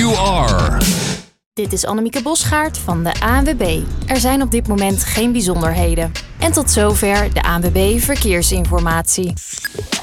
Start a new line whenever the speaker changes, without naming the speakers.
you are.
Dit is Annemieke Bosgaard van de ANWB. Er zijn op dit moment geen bijzonderheden. En tot zover de ANWB Verkeersinformatie.